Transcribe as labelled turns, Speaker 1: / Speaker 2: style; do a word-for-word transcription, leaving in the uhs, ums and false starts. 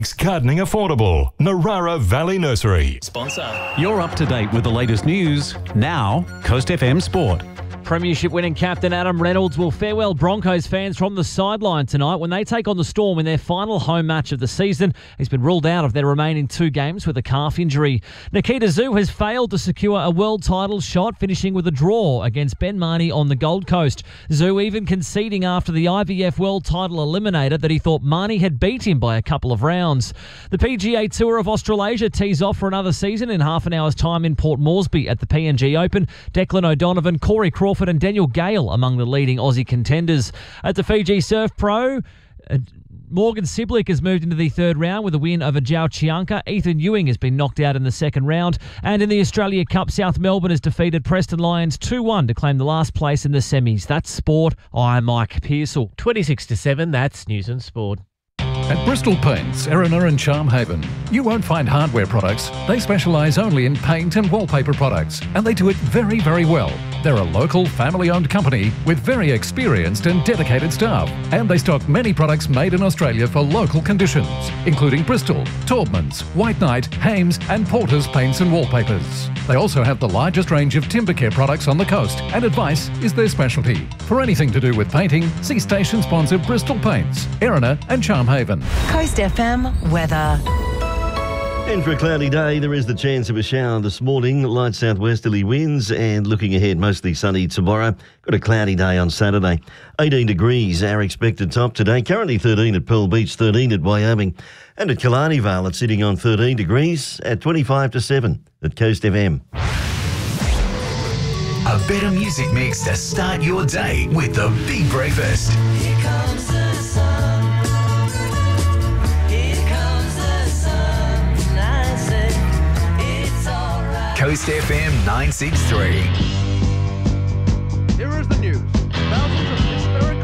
Speaker 1: Gardening affordable. Narara Valley Nursery.
Speaker 2: Sponsor.
Speaker 3: You're up to date with the latest news. Now, Coast F M Sport.
Speaker 4: Premiership winning captain Adam Reynolds will farewell Broncos fans from the sideline tonight when they take on the Storm in their final home match of the season. He's been ruled out of their remaining two games with a calf injury. Nikita Zoo has failed to secure a world title shot, finishing with a draw against Ben Marnie on the Gold Coast. Zoo even conceding after the I V F world title eliminator that he thought Marnie had beat him by a couple of rounds. The P G A Tour of Australasia tees off for another season in half an hour's time in Port Moresby at the P N G Open. Declan O'Donovan, Corey Crawford and Daniel Gale among the leading Aussie contenders. At the Fiji Surf Pro, uh, Morgan Siblick has moved into the third round with a win over Zhao Chianca. Ethan Ewing has been knocked out in the second round. And in the Australia Cup, South Melbourne has defeated Preston Lions two one to claim the last place in the semis. That's sport. I'm Mike Pearsall.
Speaker 5: twenty-six to seven, that's News and Sport.
Speaker 6: At Bristol Paints, Erina and Charmhaven, you won't find hardware products. They specialise only in paint and wallpaper products, and they do it very, very well. They're a local, family-owned company with very experienced and dedicated staff, and they stock many products made in Australia for local conditions, including Bristol, Taubmans, White Knight, Hames and Porter's paints and wallpapers. They also have the largest range of timber care products on the coast, and advice is their specialty. For anything to do with painting, see station sponsor Bristol Paints, Erina and Charmhaven.
Speaker 7: Coast F M weather.
Speaker 8: And for a cloudy day, there is the chance of a shower this morning. Light southwesterly winds, and looking ahead, mostly sunny tomorrow. Got a cloudy day on Saturday. eighteen degrees, our expected top today. Currently thirteen at Pearl Beach, thirteen at Wyoming. And at Killarney Vale, it's sitting on thirteen degrees at twenty-five to seven at Coast F M.
Speaker 2: A better music mix to start your day with the Big Breakfast. Here comes the sun. Coast F M nine six three.